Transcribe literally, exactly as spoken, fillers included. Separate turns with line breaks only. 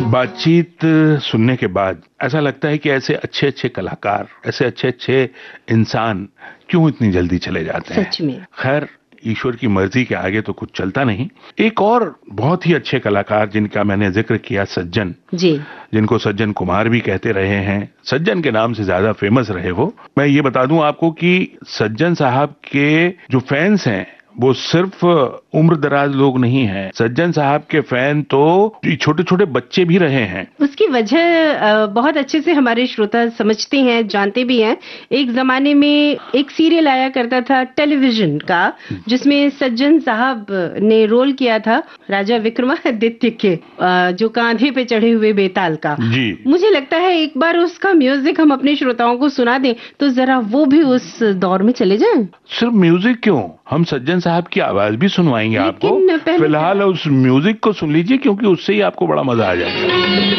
बातचीत सुनने के बाद ऐसा लगता है कि ऐसे अच्छे अच्छे कलाकार, ऐसे अच्छे अच्छे इंसान क्यों इतनी जल्दी चले जाते हैं।
सच में।
खैर, ईश्वर की मर्जी के आगे तो कुछ चलता नहीं। एक और बहुत ही अच्छे कलाकार जिनका मैंने जिक्र किया, सज्जन
जी,
जिनको सज्जन कुमार भी कहते रहे हैं, सज्जन के नाम से ज्यादा फेमस रहे वो। मैं ये बता दूं आपको कि सज्जन साहब के जो फैंस हैं वो सिर्फ उम्र दराज लोग नहीं हैं। सज्जन साहब के फैन तो छोटे छोटे बच्चे भी रहे हैं।
उसकी वजह बहुत अच्छे से हमारे श्रोता समझते हैं, जानते भी हैं। एक जमाने में एक सीरियल आया करता था टेलीविजन का, जिसमें सज्जन साहब ने रोल किया था राजा विक्रमादित्य के, जो कांधे पे चढ़े हुए बेताल का।
जी,
मुझे लगता है एक बार उसका म्यूजिक हम अपने श्रोताओं को सुना दें तो जरा वो भी उस दौर में चले जाएं।
सिर्फ म्यूजिक क्यों, हम सज्जन साहब की आवाज भी सुनवाएंगे आपको। फिलहाल उस म्यूजिक को सुन लीजिए, क्योंकि उससे ही आपको बड़ा मजा आ जाएगा।